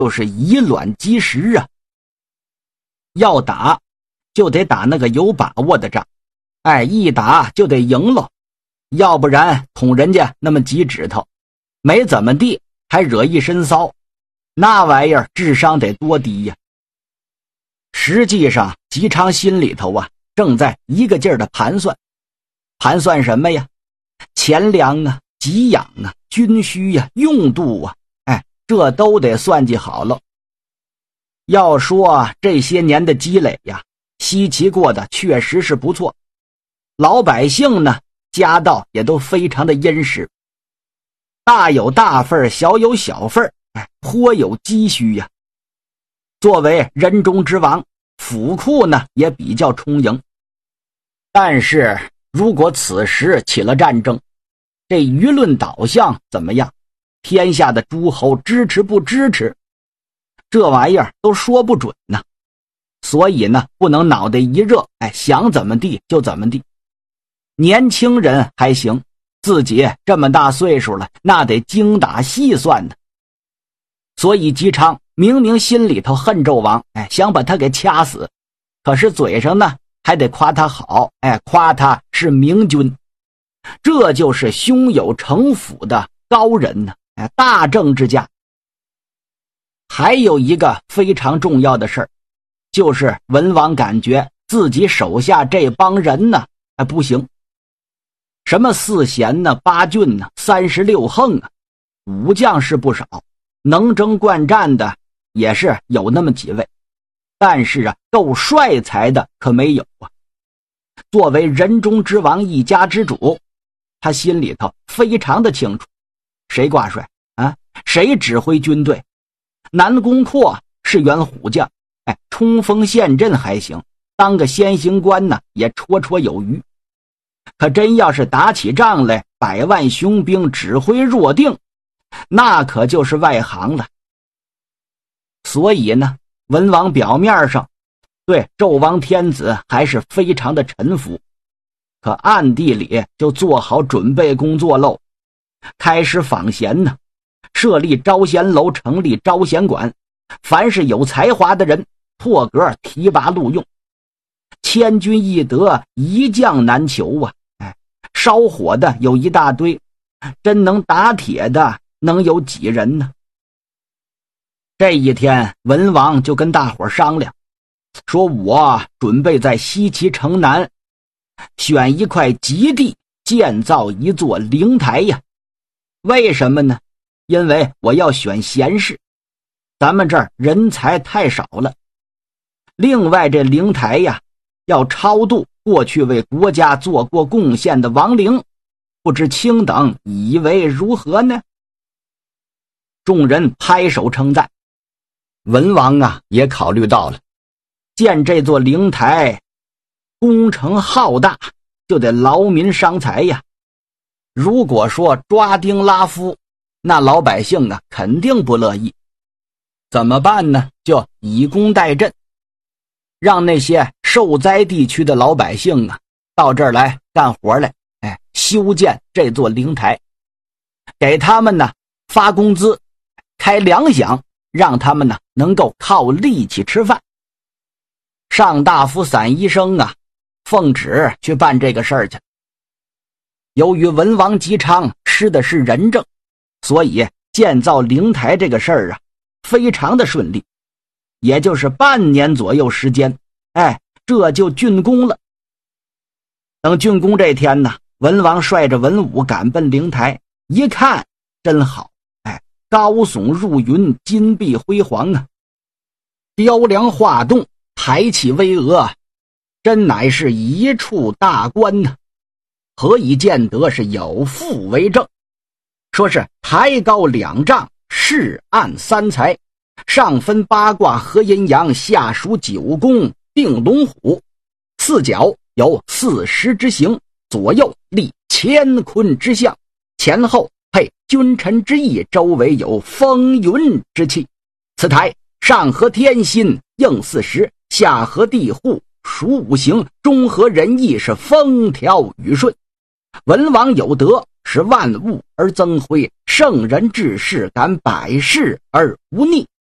就是以卵击石啊。要打就得打那个有把握的仗，一打就得赢了，要不然捅人家那么几指头，没怎么地还惹一身骚，那玩意儿智商得多低呀。实际上吉昌心里头正在一个劲儿的盘算什么呀？钱粮啊，给养啊，军需啊，用度啊，这都得算计好了。要说这些年的积累呀，西岐过得确实是不错，老百姓呢家道也都非常的殷实，大有大份，小有小份，颇有积蓄呀。作为人中之王，府库呢也比较充盈。但是如果此时起了战争，这舆论导向怎么样？天下的诸侯支持不支持？这玩意儿都说不准呢。所以呢，不能脑袋一热，想怎么地就怎么地。年轻人还行，自己这么大岁数了，那得精打细算的。所以吉昌明明心里头恨纣王，想把他给掐死，可是嘴上呢还得夸他好，夸他是明君。这就是胸有城府的高人呢，大政治家。还有一个非常重要的事儿，就是文王感觉自己手下这帮人呢，不行。什么4贤呢、8郡呢、36横啊，武将是不少，能征惯战的也是有那么几位，但是够帅才的可没有啊。作为人中之王，一家之主，他心里头非常的清楚，谁挂帅谁指挥军队。南宫阔是员虎将，冲锋陷阵还行，当个先行官呢也绰绰有余。可真要是打起仗来，100万雄兵指挥若定，那可就是外行了。所以呢，文王表面上对纣王天子还是非常的臣服，可暗地里就做好准备工作喽，开始访贤呢，设立招贤楼，成立招贤馆，凡是有才华的人破格提拔录用。千军易得，一将难求啊！烧火的有一大堆，真能打铁的能有几人呢？这一天，文王就跟大伙商量，说我准备在西岐城南选一块极地，建造一座灵台呀。为什么呢？因为我要选贤士，咱们这儿人才太少了。另外这灵台呀，要超度过去为国家做过贡献的亡灵，不知卿等以为如何呢？众人拍手称赞。文王也考虑到了，建这座灵台工程浩大，就得劳民伤财呀。如果说抓丁拉夫，那老百姓肯定不乐意。怎么办呢？就以工代赈，让那些受灾地区的老百姓到这儿来干活来，修建这座灵台，给他们发工资，开粮饷，让他们能够靠力气吃饭。上大夫散医生奉旨去办这个事儿去。由于文王吉昌施的是仁政，所以建造灵台这个事儿非常的顺利，也就是半年左右时间，这就竣工了。等竣工这天呢，文王率着文武赶奔灵台，一看真好，高耸入云，金碧辉煌啊，雕梁画栋，排气巍峨，真乃是一处大观呢。何以见得是有赋为证？说是台高2丈，势暗3才，上分8卦合阴阳，下属9宫定龙虎，四角有40之形，左右立乾坤之象，前后配君臣之意，周围有风云之气。此台上合天心，应40，下合地户，属5行，中合仁义，是风调雨顺。文王有德，使万物而增辉，圣人治世，敢百世而无逆。